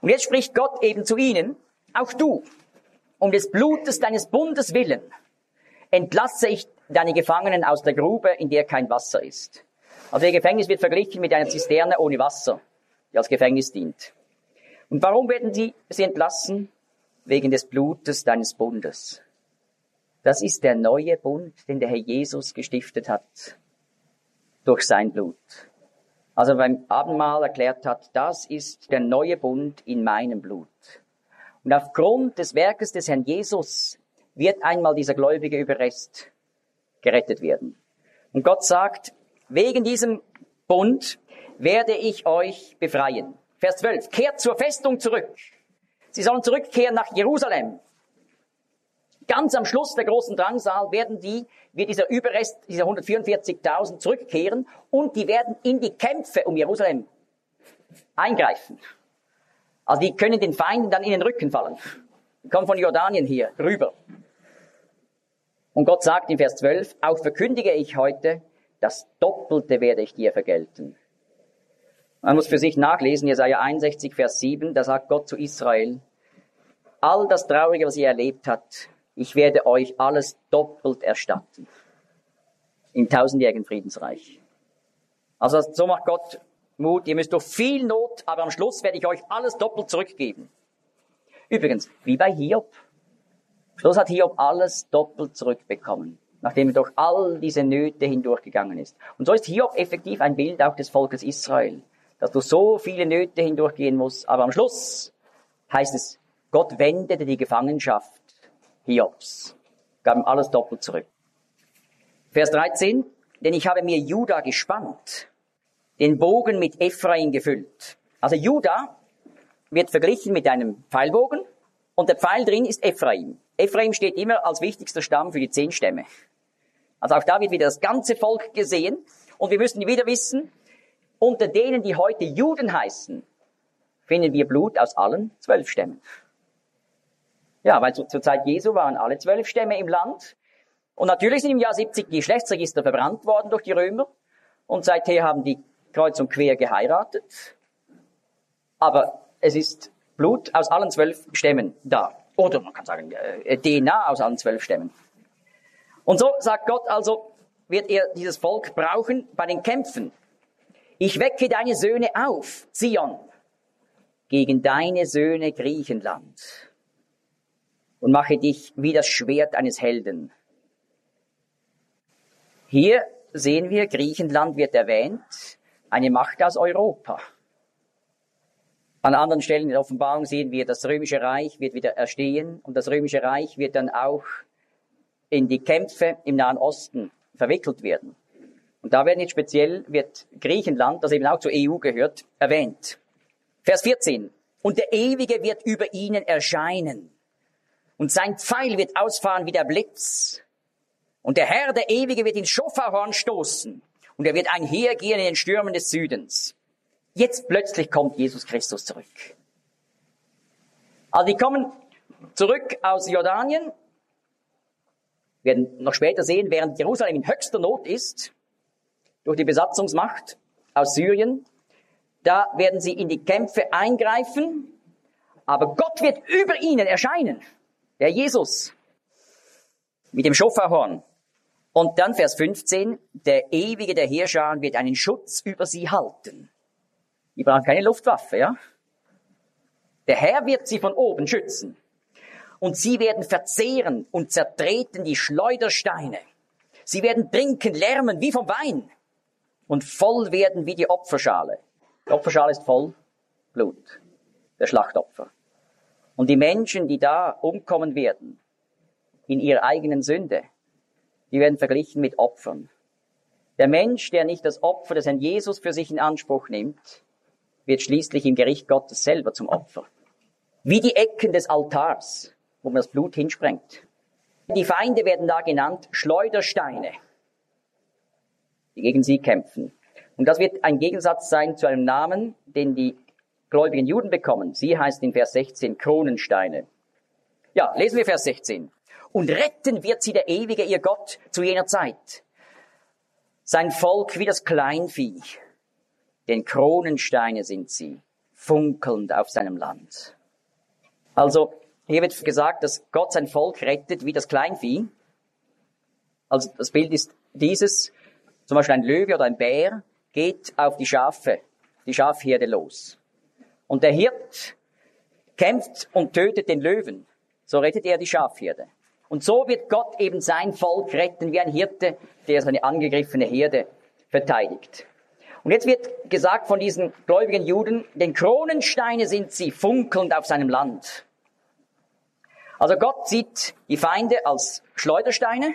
Und jetzt spricht Gott eben zu ihnen, auch du, um des Blutes deines Bundes willen, entlasse ich deine Gefangenen aus der Grube, in der kein Wasser ist. Also ihr Gefängnis wird verglichen mit einer Zisterne ohne Wasser, die als Gefängnis dient. Und warum werden sie entlassen? Wegen des Blutes deines Bundes. Das ist der neue Bund, den der Herr Jesus gestiftet hat, durch sein Blut. Also beim Abendmahl erklärt hat, das ist der neue Bund in meinem Blut. Und aufgrund des Werkes des Herrn Jesus wird einmal dieser gläubige Überrest gerettet werden. Und Gott sagt, wegen diesem Bund werde ich euch befreien. Vers 12, kehrt zur Festung zurück. Sie sollen zurückkehren nach Jerusalem. Ganz am Schluss der großen Drangsal wird dieser Überrest, dieser 144.000 zurückkehren und die werden in die Kämpfe um Jerusalem eingreifen. Also die können den Feinden dann in den Rücken fallen. Die kommen von Jordanien hier rüber. Und Gott sagt in Vers 12, auch verkündige ich heute, das Doppelte werde ich dir vergelten. Man muss für sich nachlesen, Jesaja 61, Vers 7, da sagt Gott zu Israel, all das Traurige, was ihr erlebt habt, ich werde euch alles doppelt erstatten. Im tausendjährigen Friedensreich. Also so macht Gott Mut, ihr müsst durch viel Not, aber am Schluss werde ich euch alles doppelt zurückgeben. Übrigens, wie bei Hiob. Am Schluss hat Hiob alles doppelt zurückbekommen, nachdem er durch all diese Nöte hindurchgegangen ist. Und so ist Hiob effektiv ein Bild auch des Volkes Israel, dass du so viele Nöte hindurchgehen musst, aber am Schluss heißt es, Gott wendete die Gefangenschaft Hiobs, gab ihm alles doppelt zurück. Vers 13, denn ich habe mir Juda gespannt, den Bogen mit Ephraim gefüllt. Also Juda wird verglichen mit einem Pfeilbogen und der Pfeil drin ist Ephraim. Ephraim steht immer als wichtigster Stamm für die 10 Stämme. Also auch da wird wieder das ganze Volk gesehen und wir müssen wieder wissen, unter denen, die heute Juden heißen, finden wir Blut aus allen 12 Stämmen. Ja, weil zur Zeit Jesu waren alle 12 Stämme im Land. Und natürlich sind im Jahr 70 die Geschlechtsregister verbrannt worden durch die Römer. Und seither haben die kreuz und quer geheiratet. Aber es ist Blut aus allen 12 Stämmen da. Oder man kann sagen, DNA aus allen 12 Stämmen. Und so sagt Gott also, wird er dieses Volk brauchen bei den Kämpfen. Ich wecke deine Söhne auf, Zion, gegen deine Söhne Griechenland. Und mache dich wie das Schwert eines Helden. Hier sehen wir, Griechenland wird erwähnt, eine Macht aus Europa. An anderen Stellen in der Offenbarung sehen wir, das Römische Reich wird wieder erstehen und das Römische Reich wird dann auch in die Kämpfe im Nahen Osten verwickelt werden. Und da wird Griechenland, das eben auch zur EU gehört, erwähnt. Vers 14. Und der Ewige wird über ihnen erscheinen. Und sein Pfeil wird ausfahren wie der Blitz. Und der Herr, der Ewige, wird ins Schofarhorn stoßen. Und er wird einhergehen in den Stürmen des Südens. Jetzt plötzlich kommt Jesus Christus zurück. Also die kommen zurück aus Jordanien. Wir werden noch später sehen, während Jerusalem in höchster Not ist, durch die Besatzungsmacht aus Syrien, da werden sie in die Kämpfe eingreifen. Aber Gott wird über ihnen erscheinen. Der Jesus mit dem Schofarhorn. Und dann Vers 15, der Ewige der Heerscharen wird einen Schutz über sie halten. Die brauchen keine Luftwaffe, ja? Der Herr wird sie von oben schützen. Und sie werden verzehren und zertreten die Schleudersteine. Sie werden trinken, lärmen wie vom Wein. Und voll werden wie die Opferschale. Die Opferschale ist voll Blut, der Schlachtopfer. Und die Menschen, die da umkommen werden, in ihrer eigenen Sünde, die werden verglichen mit Opfern. Der Mensch, der nicht das Opfer des Herrn Jesus für sich in Anspruch nimmt, wird schließlich im Gericht Gottes selber zum Opfer. Wie die Ecken des Altars, wo man das Blut hinsprengt. Die Feinde werden da genannt Schleudersteine, die gegen sie kämpfen. Und das wird ein Gegensatz sein zu einem Namen, den die gläubigen Juden bekommen. Sie heißt in Vers 16 Kronensteine. Ja, lesen wir Vers 16. Und retten wird sie der Ewige, ihr Gott, zu jener Zeit. Sein Volk wie das Kleinvieh. Denn Kronensteine sind sie, funkelnd auf seinem Land. Also hier wird gesagt, dass Gott sein Volk rettet wie das Kleinvieh. Also das Bild ist dieses, zum Beispiel ein Löwe oder ein Bär geht auf die Schafherde los. Und der Hirt kämpft und tötet den Löwen. So rettet er die Schafherde. Und so wird Gott eben sein Volk retten wie ein Hirte, der seine angegriffene Herde verteidigt. Und jetzt wird gesagt von diesen gläubigen Juden, denn Kronensteine sind sie, funkelnd auf seinem Land. Also Gott sieht die Feinde als Schleudersteine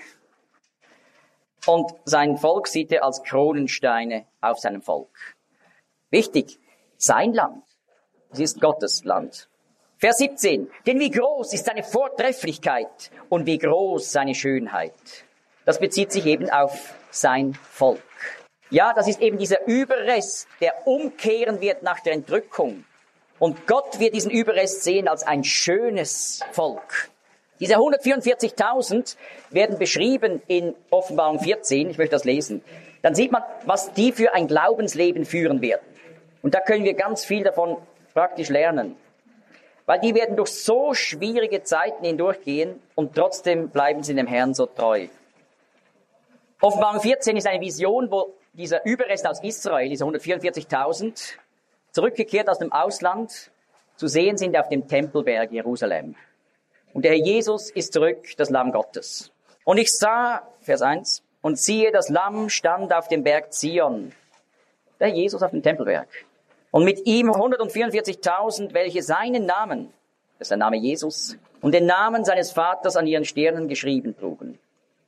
und sein Volk sieht er als Kronensteine auf seinem Volk. Wichtig, sein Land, es ist Gottes Land. Vers 17, denn wie groß ist seine Vortrefflichkeit und wie groß seine Schönheit. Das bezieht sich eben auf sein Volk. Ja, das ist eben dieser Überrest, der umkehren wird nach der Entrückung. Und Gott wird diesen Überrest sehen als ein schönes Volk. Diese 144.000 werden beschrieben in Offenbarung 14, ich möchte das lesen. Dann sieht man, was die für ein Glaubensleben führen werden. Und da können wir ganz viel davon praktisch lernen. Weil die werden durch so schwierige Zeiten hindurchgehen und trotzdem bleiben sie dem Herrn so treu. Offenbarung 14 ist eine Vision, wo dieser Überrest aus Israel, diese 144.000, zurückgekehrt aus dem Ausland, zu sehen sind auf dem Tempelberg Jerusalem. Und der Herr Jesus ist zurück, das Lamm Gottes. Und ich sah, Vers 1, und siehe, das Lamm stand auf dem Berg Zion. Der Herr Jesus auf dem Tempelberg. Und mit ihm 144.000, welche seinen Namen, das ist der Name Jesus, und den Namen seines Vaters an ihren Stirnen geschrieben trugen.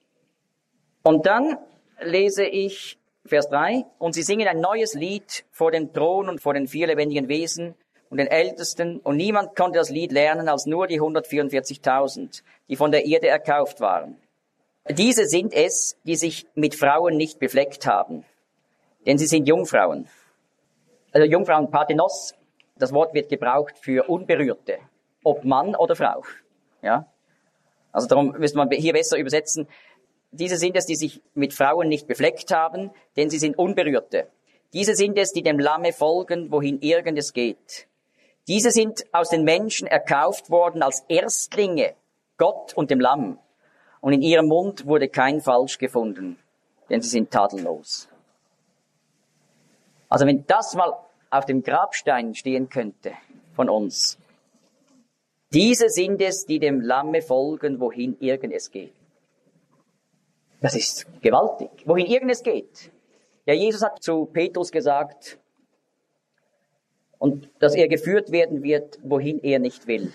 Und dann lese ich Vers 3, und sie singen ein neues Lied vor dem Thron und vor den 4 lebendigen Wesen und den Ältesten, und niemand konnte das Lied lernen als nur die 144.000, die von der Erde erkauft waren. Diese sind es, die sich mit Frauen nicht befleckt haben, denn sie sind Jungfrauen. Also Jungfrauen, Parthenos, das Wort wird gebraucht für Unberührte, ob Mann oder Frau. Ja, also darum müsste man hier besser übersetzen. Diese sind es, die sich mit Frauen nicht befleckt haben, denn sie sind Unberührte. Diese sind es, die dem Lamme folgen, wohin irgend es geht. Diese sind aus den Menschen erkauft worden als Erstlinge, Gott und dem Lamm. Und in ihrem Mund wurde kein Falsch gefunden, denn sie sind tadellos. Also wenn das mal auf dem Grabstein stehen könnte von uns. Diese sind es, die dem Lamme folgen, wohin irgend es geht. Das ist gewaltig. Wohin irgend es geht. Ja, Jesus hat zu Petrus gesagt, und dass er geführt werden wird, wohin er nicht will.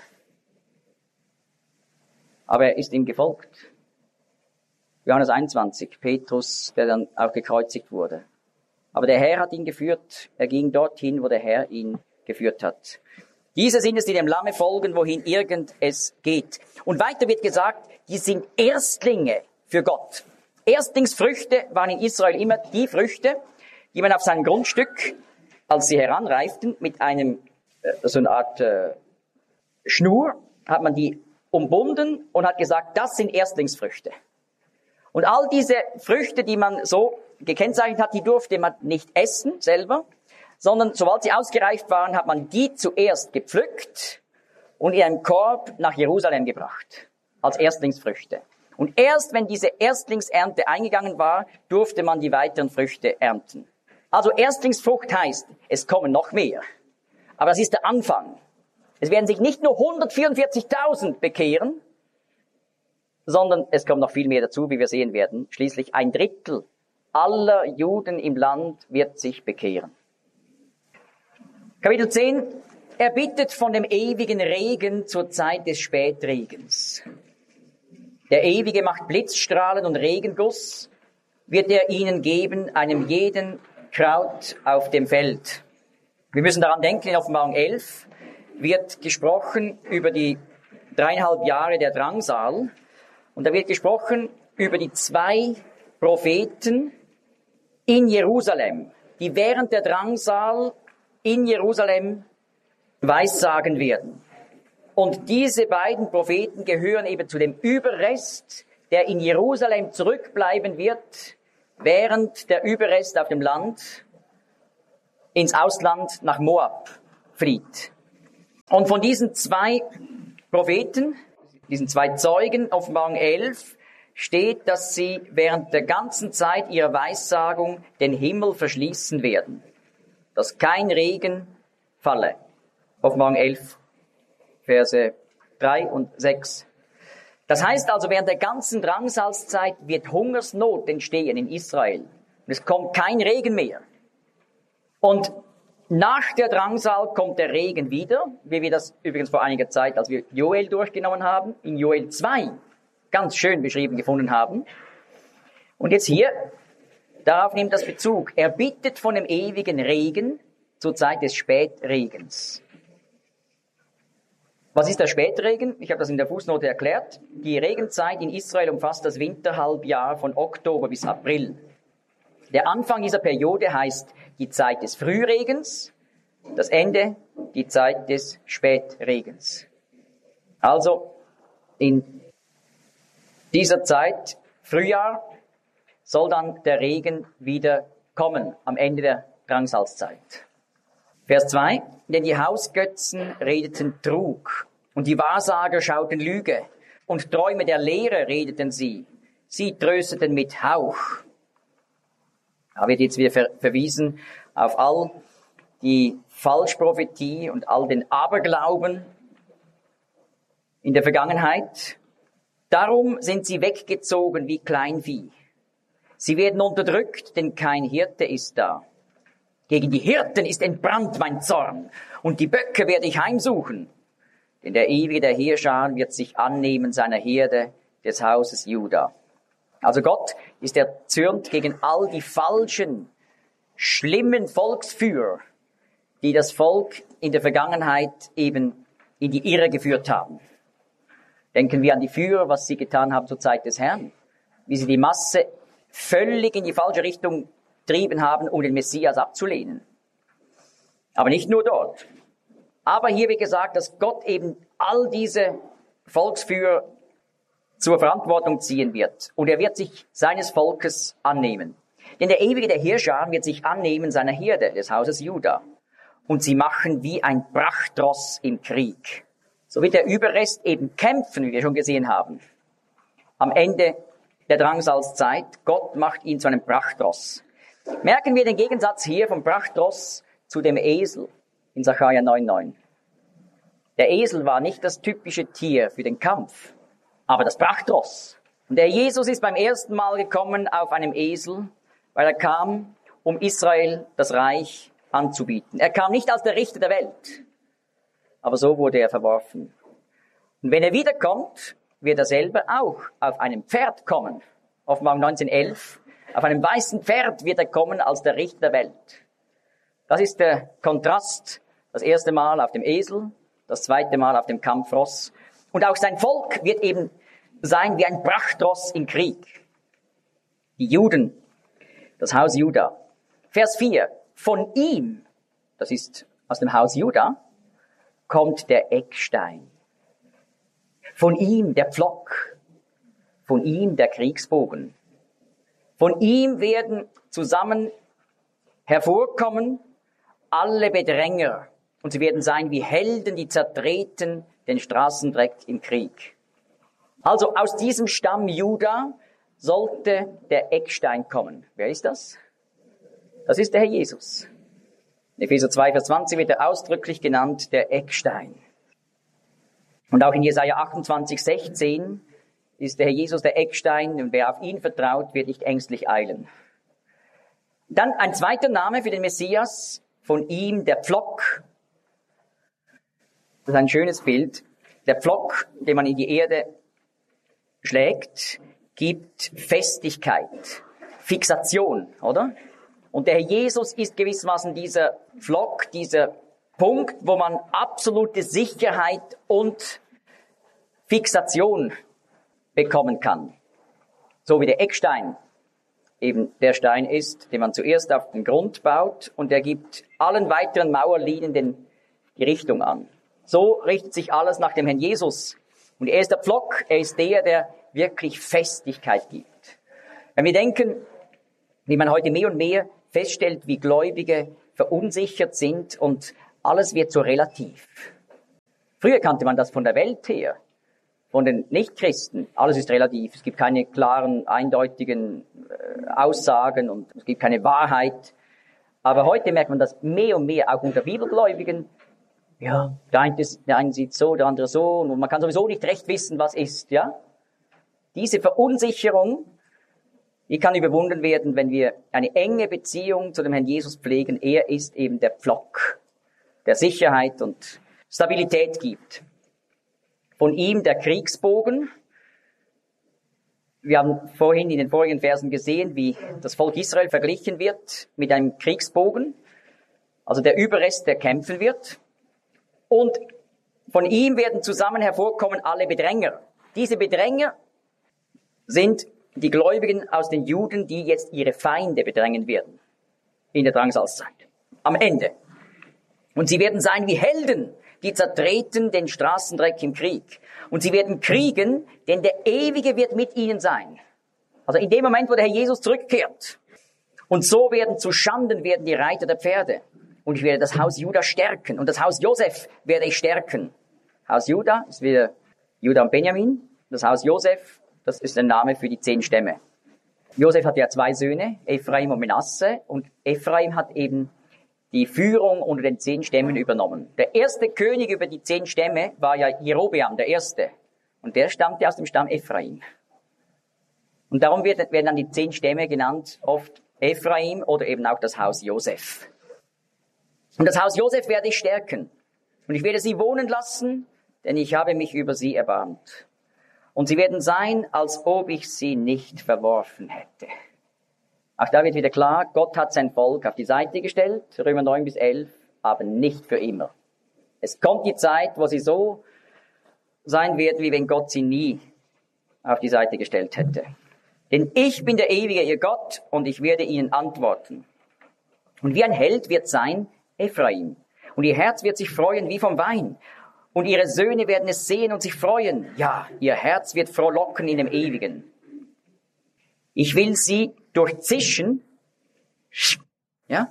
Aber er ist ihm gefolgt. Johannes 21, Petrus, der dann auch gekreuzigt wurde. Aber der Herr hat ihn geführt, er ging dorthin, wo der Herr ihn geführt hat. Diese sind es, die dem Lamme folgen, wohin irgend es geht. Und weiter wird gesagt, die sind Erstlinge für Gott. Erstlingsfrüchte waren in Israel immer die Früchte, die man auf seinem Grundstück, als sie heranreiften, mit einem, so eine Art Schnur, hat man die umbunden und hat gesagt, das sind Erstlingsfrüchte. Und all diese Früchte, die man so gekennzeichnet hat, die durfte man nicht essen selber, sondern sobald sie ausgereift waren, hat man die zuerst gepflückt und in einen Korb nach Jerusalem gebracht, als Erstlingsfrüchte. Und erst wenn diese Erstlingsernte eingegangen war, durfte man die weiteren Früchte ernten. Also Erstlingsfrucht heißt, es kommen noch mehr. Aber das ist der Anfang. Es werden sich nicht nur 144.000 bekehren, sondern es kommt noch viel mehr dazu, wie wir sehen werden. Schließlich 1/3 aller Juden im Land wird sich bekehren. Kapitel 10. Er bittet von dem ewigen Regen zur Zeit des Spätregens. Der Ewige macht Blitzstrahlen und Regenguss, wird er ihnen geben, einem jeden Kraut auf dem Feld. Wir müssen daran denken, in Offenbarung 11 wird gesprochen über die 3,5 Jahre der Drangsal. Und da wird gesprochen über die 2 Propheten in Jerusalem, die während der Drangsal in Jerusalem weissagen werden. Und diese beiden Propheten gehören eben zu dem Überrest, der in Jerusalem zurückbleiben wird, während der Überrest auf dem Land ins Ausland nach Moab flieht. Und von diesen 2 Propheten, diesen 2 Zeugen, Offenbarung 11, steht, dass sie während der ganzen Zeit ihrer Weissagung den Himmel verschließen werden, dass kein Regen falle. Offenbarung 11, Verse 3 und 6. Das heißt also, während der ganzen Drangsalzzeit wird Hungersnot entstehen in Israel. Und es kommt kein Regen mehr. Und nach der Drangsal kommt der Regen wieder, wie wir das übrigens vor einiger Zeit, als wir Joel durchgenommen haben, in Joel 2 ganz schön beschrieben gefunden haben. Und jetzt hier, darauf nimmt das Bezug. Er bittet von dem ewigen Regen zur Zeit des Spätregens. Was ist der Spätregen? Ich habe das in der Fußnote erklärt. Die Regenzeit in Israel umfasst das Winterhalbjahr von Oktober bis April. Der Anfang dieser Periode heißt die Zeit des Frühregens, das Ende die Zeit des Spätregens. Also in dieser Zeit, Frühjahr, soll dann der Regen wieder kommen am Ende der Drangsalzzeit. Vers 2, denn die Hausgötzen redeten Trug und die Wahrsager schauten Lüge und Träume der Lehrer redeten sie. Sie trösteten mit Hauch. Da wird jetzt wieder verwiesen auf all die Falschprophetie und all den Aberglauben in der Vergangenheit. Darum sind sie weggezogen wie Kleinvieh. Sie werden unterdrückt, denn kein Hirte ist da. Gegen die Hirten ist entbrannt mein Zorn, und die Böcke werde ich heimsuchen. Denn der ewige der Heerscharen wird sich annehmen seiner Herde des Hauses Juda. Also Gott ist erzürnt gegen all die falschen, schlimmen Volksführer, die das Volk in der Vergangenheit eben in die Irre geführt haben. Denken wir an die Führer, was sie getan haben zur Zeit des Herrn, wie sie die Masse völlig in die falsche Richtung getrieben haben, um den Messias abzulehnen. Aber nicht nur dort. Aber hier wird gesagt, dass Gott eben all diese Volksführer zur Verantwortung ziehen wird. Und er wird sich seines Volkes annehmen. Denn der ewige der Heerscharen wird sich annehmen seiner Herde des Hauses Juda. Und sie machen wie ein Prachtross im Krieg. So wird der Überrest eben kämpfen, wie wir schon gesehen haben. Am Ende der Drangsalzzeit, Gott macht ihn zu einem Prachtross. Merken wir den Gegensatz hier vom Prachtross zu dem Esel in Sacharja 9,9. Der Esel war nicht das typische Tier für den Kampf, aber das Prachtross. Und der Jesus ist beim ersten Mal gekommen auf einem Esel, weil er kam, um Israel das Reich anzubieten. Er kam nicht als der Richter der Welt, aber so wurde er verworfen. Und wenn er wiederkommt, wird er selber auch auf einem Pferd kommen. Offenbarung 19,11. Auf einem weißen Pferd wird er kommen als der Richter der Welt. Das ist der Kontrast. Das erste Mal auf dem Esel, das zweite Mal auf dem Kampfross. Und auch sein Volk wird eben sein wie ein Prachtross im Krieg. Die Juden, das Haus Juda. Vers 4. Von ihm, das ist aus dem Haus Juda, kommt der Eckstein. Von ihm der Pflock. Von ihm der Kriegsbogen. Von ihm werden zusammen hervorkommen alle Bedränger. Und sie werden sein wie Helden, die zertreten den Straßendreck im Krieg. Also aus diesem Stamm Juda sollte der Eckstein kommen. Wer ist das? Das ist der Herr Jesus. In Epheser 2, Vers 20 wird er ausdrücklich genannt, der Eckstein. Und auch in Jesaja 28, 16 ist der Herr Jesus der Eckstein, und wer auf ihn vertraut, wird nicht ängstlich eilen. Dann ein zweiter Name für den Messias, von ihm der Pflock. Das ist ein schönes Bild. Der Pflock, den man in die Erde schlägt, gibt Festigkeit, Fixation, oder? Und der Herr Jesus ist gewissermaßen dieser Pflock, dieser Punkt, wo man absolute Sicherheit und Fixation bekommen kann. So wie der Eckstein eben der Stein ist, den man zuerst auf den Grund baut, und der gibt allen weiteren Mauerlinien die Richtung an. So richtet sich alles nach dem Herrn Jesus. Und er ist der Pflock, er ist der wirklich Festigkeit gibt. Wenn wir denken, wie man heute mehr und mehr feststellt, wie Gläubige verunsichert sind und Alles wird so relativ. Früher kannte man das von der Welt her, von den Nichtchristen. Alles ist relativ. Es gibt keine klaren, eindeutigen Aussagen und es gibt keine Wahrheit. Aber heute merkt man das mehr und mehr, auch unter Bibelgläubigen. Ja, der eine sieht so, der andere so, und man kann sowieso nicht recht wissen, was ist, ja. Diese Verunsicherung, die kann überwunden werden, wenn wir eine enge Beziehung zu dem Herrn Jesus pflegen. Er ist eben der Pflock, der Sicherheit und Stabilität gibt. Von ihm der Kriegsbogen. Wir haben vorhin in den vorigen Versen gesehen, wie das Volk Israel verglichen wird mit einem Kriegsbogen, also der Überrest, der kämpfen wird. Und von ihm werden zusammen hervorkommen alle Bedränger. Diese Bedränger sind die Gläubigen aus den Juden, die jetzt ihre Feinde bedrängen werden in der Drangsalzzeit, am Ende. Und sie werden sein wie Helden, die zertreten den Straßendreck im Krieg. Und sie werden kriegen, denn der Ewige wird mit ihnen sein. Also in dem Moment, wo der Herr Jesus zurückkehrt. Und so werden zu Schanden werden die Reiter der Pferde. Und ich werde das Haus Juda stärken. Und das Haus Josef werde ich stärken. Haus Juda ist wieder Juda und Benjamin. Das Haus Josef, das ist der Name für die 10 Stämme. Josef hat ja 2 Söhne, Ephraim und Manasse. Und Ephraim hat eben die Führung unter den 10 Stämmen übernommen. Der erste König über die 10 Stämme war ja Jerobeam, der erste. Und der stammte aus dem Stamm Ephraim. Und darum werden dann die 10 Stämme genannt, oft Ephraim oder eben auch das Haus Josef. Und das Haus Josef werde ich stärken. Und ich werde sie wohnen lassen, denn ich habe mich über sie erbarmt. Und sie werden sein, als ob ich sie nicht verworfen hätte. Auch da wird wieder klar, Gott hat sein Volk auf die Seite gestellt, Römer 9 bis 11, aber nicht für immer. Es kommt die Zeit, wo sie so sein werden, wie wenn Gott sie nie auf die Seite gestellt hätte. Denn ich bin der ewige ihr Gott und ich werde ihnen antworten. Und wie ein Held wird sein Ephraim. Und ihr Herz wird sich freuen wie vom Wein. Und ihre Söhne werden es sehen und sich freuen. Ja, ihr Herz wird frohlocken in dem Ewigen. Ich will sie durch Zischen, ja,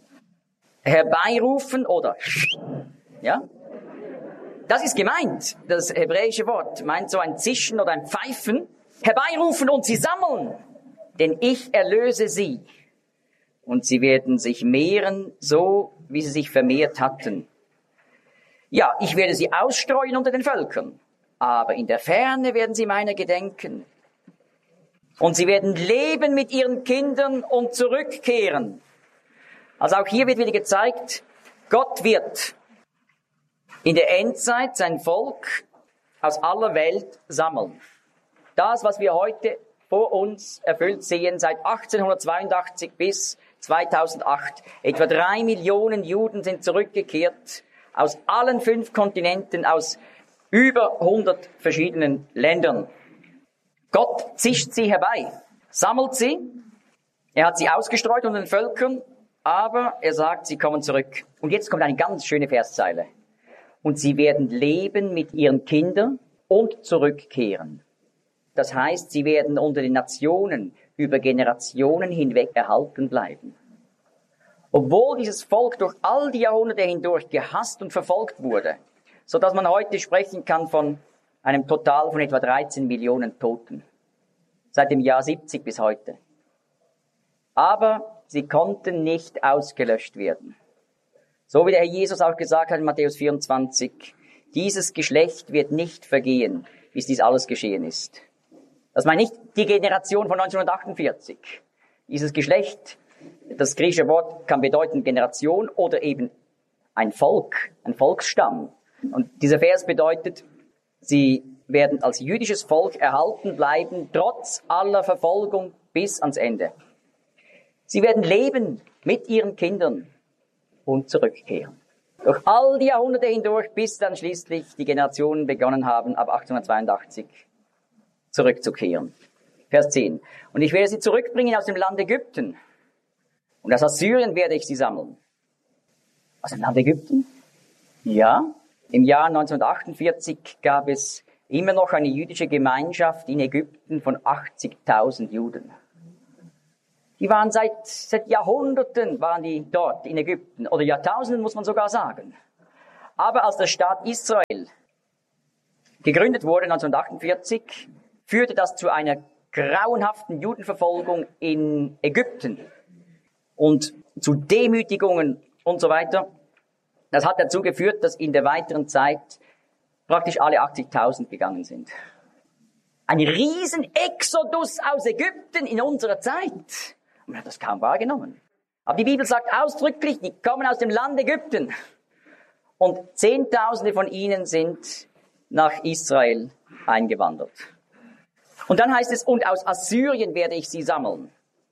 herbeirufen oder, ja. Das ist gemeint. Das hebräische Wort meint so ein Zischen oder ein Pfeifen. Herbeirufen und sie sammeln. Denn ich erlöse sie. Und sie werden sich mehren, so wie sie sich vermehrt hatten. Ja, ich werde sie ausstreuen unter den Völkern. Aber in der Ferne werden sie meiner gedenken. Und sie werden leben mit ihren Kindern und zurückkehren. Also auch hier wird wieder gezeigt, Gott wird in der Endzeit sein Volk aus aller Welt sammeln. Das, was wir heute vor uns erfüllt sehen, seit 1882 bis 2008. Etwa 3 Millionen Juden sind zurückgekehrt aus allen 5 Kontinenten, aus über 100 verschiedenen Ländern. Gott zischt sie herbei, sammelt sie. Er hat sie ausgestreut unter den Völkern, aber er sagt, sie kommen zurück. Und jetzt kommt eine ganz schöne Verszeile. Und sie werden leben mit ihren Kindern und zurückkehren. Das heißt, sie werden unter den Nationen über Generationen hinweg erhalten bleiben. Obwohl dieses Volk durch all die Jahrhunderte hindurch gehasst und verfolgt wurde, so dass man heute sprechen kann von einem Total von etwa 13 Millionen Toten. Seit dem Jahr 70 bis heute. Aber sie konnten nicht ausgelöscht werden. So wie der Herr Jesus auch gesagt hat in Matthäus 24, dieses Geschlecht wird nicht vergehen, bis dies alles geschehen ist. Das meint nicht die Generation von 1948. Dieses Geschlecht, das griechische Wort kann bedeuten Generation oder eben ein Volk, ein Volksstamm. Und dieser Vers bedeutet, sie werden als jüdisches Volk erhalten bleiben, trotz aller Verfolgung bis ans Ende. Sie werden leben mit ihren Kindern und zurückkehren. Durch all die Jahrhunderte hindurch, bis dann schließlich die Generationen begonnen haben, ab 1882 zurückzukehren. Vers 10. Und ich werde sie zurückbringen aus dem Land Ägypten. Und aus Assyrien werde ich sie sammeln. Aus dem Land Ägypten? Ja. Im Jahr 1948 gab es immer noch eine jüdische Gemeinschaft in Ägypten von 80.000 Juden. Die waren seit Jahrhunderten waren die dort in Ägypten, oder Jahrtausenden muss man sogar sagen. Aber als der Staat Israel gegründet wurde 1948, führte das zu einer grauenhaften Judenverfolgung in Ägypten und zu Demütigungen und so weiter. Das hat dazu geführt, dass in der weiteren Zeit praktisch alle 80.000 gegangen sind. Ein riesen Exodus aus Ägypten in unserer Zeit. Man hat das kaum wahrgenommen. Aber die Bibel sagt ausdrücklich, die kommen aus dem Land Ägypten. Und Zehntausende von ihnen sind nach Israel eingewandert. Und dann heißt es, und aus Assyrien werde ich sie sammeln.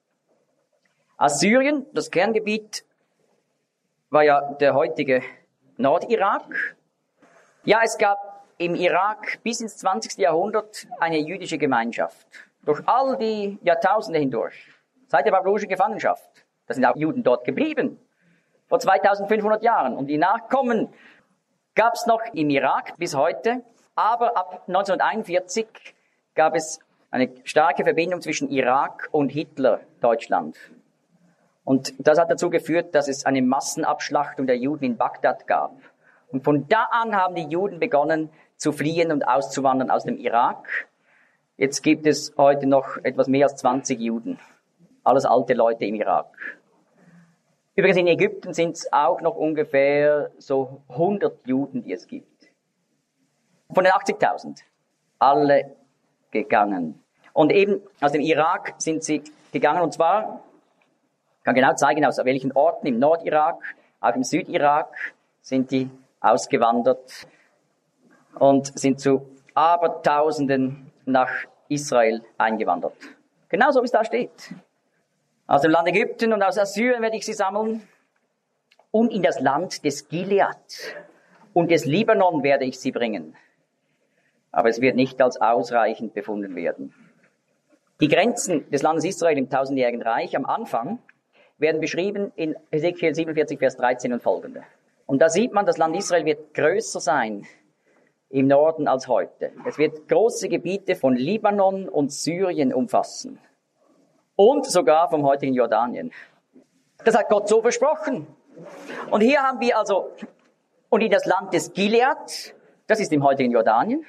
Assyrien, das Kerngebiet, war ja der heutige Nordirak. Ja, es gab im Irak bis ins 20. Jahrhundert eine jüdische Gemeinschaft. Durch all die Jahrtausende hindurch. Seit der babylonischen Gefangenschaft. Da sind auch Juden dort geblieben. Vor 2500 Jahren. Und die Nachkommen gab es noch im Irak bis heute. Aber ab 1941 gab es eine starke Verbindung zwischen Irak und Hitler-Deutschland. Und das hat dazu geführt, dass es eine Massenabschlachtung der Juden in Bagdad gab. Und von da an haben die Juden begonnen zu fliehen und auszuwandern aus dem Irak. Jetzt gibt es heute noch etwas mehr als 20 Juden. Alles alte Leute im Irak. Übrigens in Ägypten sind es auch noch ungefähr so 100 Juden, die es gibt. Von den 80.000. Alle gegangen. Und eben aus dem Irak sind sie gegangen. Und zwar, ich kann genau zeigen, aus welchen Orten im Nordirak, auch im Südirak sind die ausgewandert und sind zu Abertausenden nach Israel eingewandert. Genauso wie es da steht. Aus dem Land Ägypten und aus Assyrien werde ich sie sammeln und in das Land des Gilead und des Libanon werde ich sie bringen. Aber es wird nicht als ausreichend befunden werden. Die Grenzen des Landes Israel im tausendjährigen Reich am Anfang werden beschrieben in Hesekiel 47, Vers 13 und folgende. Und da sieht man, das Land Israel wird größer sein im Norden als heute. Es wird große Gebiete von Libanon und Syrien umfassen. Und sogar vom heutigen Jordanien. Das hat Gott so versprochen. Und hier haben wir also, und in das Land des Gilead, das ist im heutigen Jordanien,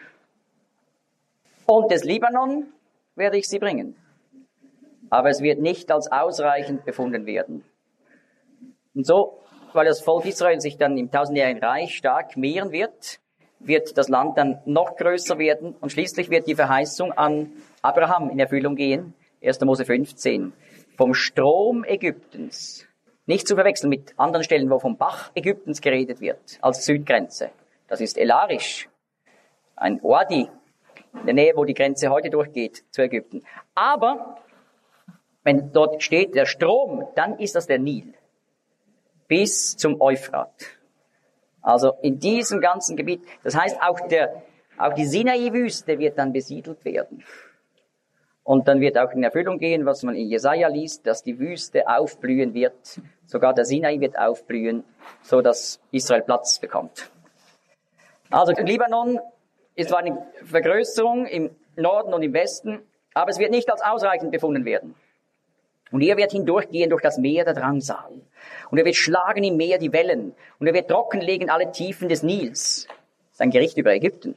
und des Libanon werde ich sie bringen. Aber es wird nicht als ausreichend befunden werden. Und so, weil das Volk Israel sich dann im tausendjährigen Reich stark mehren wird, wird das Land dann noch größer werden und schließlich wird die Verheißung an Abraham in Erfüllung gehen. 1. Mose 15. Vom Strom Ägyptens. Nicht zu verwechseln mit anderen Stellen, wo vom Bach Ägyptens geredet wird, als Südgrenze. Das ist Elarisch. Ein Oadi. In der Nähe, wo die Grenze heute durchgeht zu Ägypten. Aber, wenn dort steht der Strom, dann ist das der Nil. Bis zum Euphrat. Also in diesem ganzen Gebiet. Das heißt, auch die Sinai-Wüste wird dann besiedelt werden. Und dann wird auch in Erfüllung gehen, was man in Jesaja liest, dass die Wüste aufblühen wird. Sogar der Sinai wird aufblühen, so dass Israel Platz bekommt. Also Libanon ist zwar eine Vergrößerung im Norden und im Westen, aber es wird nicht als ausreichend befunden werden. Und er wird hindurchgehen durch das Meer der Drangsal. Und er wird schlagen im Meer die Wellen. Und er wird trockenlegen alle Tiefen des Nils. Das ist ein Gericht über Ägypten.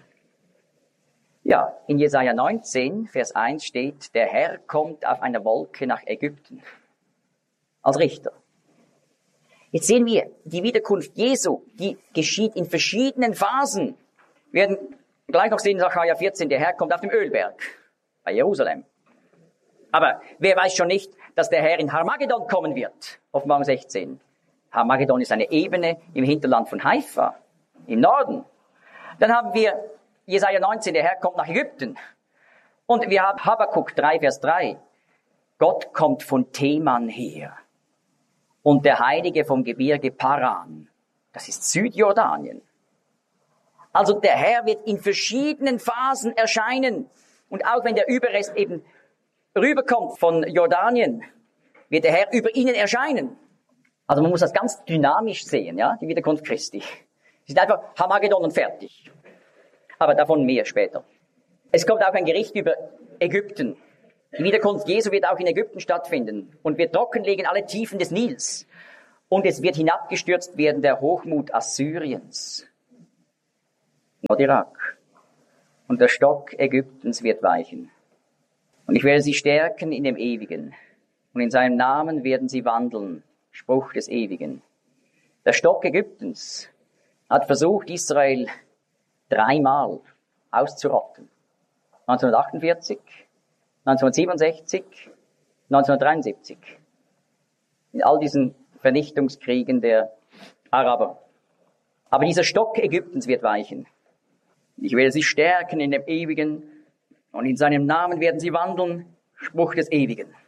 Ja, in Jesaja 19, Vers 1 steht, der Herr kommt auf einer Wolke nach Ägypten. Als Richter. Jetzt sehen wir, die Wiederkunft Jesu, die geschieht in verschiedenen Phasen. Wir werden gleich noch sehen, in Sacharja 14, der Herr kommt auf dem Ölberg bei Jerusalem. Aber wer weiß schon nicht, dass der Herr in Harmagedon kommen wird, Offenbarung 16. Harmagedon ist eine Ebene im Hinterland von Haifa, im Norden. Dann haben wir Jesaja 19, der Herr kommt nach Ägypten. Und wir haben Habakuk 3, Vers 3. Gott kommt von Teman her. Und der Heilige vom Gebirge Paran. Das ist Südjordanien. Also der Herr wird in verschiedenen Phasen erscheinen. Und auch wenn der Überrest eben rüberkommt von Jordanien, wird der Herr über ihnen erscheinen. Also man muss das ganz dynamisch sehen, ja, die Wiederkunft Christi. Es ist einfach Harmagedon und fertig. Aber davon mehr später. Es kommt auch ein Gericht über Ägypten. Die Wiederkunft Jesu wird auch in Ägypten stattfinden und wird trockenlegen alle Tiefen des Nils. Und es wird hinabgestürzt werden der Hochmut Assyriens, Nordirak. Und der Stock Ägyptens wird weichen. Und ich werde sie stärken in dem Ewigen. Und in seinem Namen werden sie wandeln. Spruch des Ewigen. Der Stock Ägyptens hat versucht, Israel 3-mal auszurotten. 1948, 1967, 1973. In all diesen Vernichtungskriegen der Araber. Aber dieser Stock Ägyptens wird weichen. Ich werde sie stärken in dem Ewigen und in seinem Namen werden sie wandeln. Spruch des Ewigen.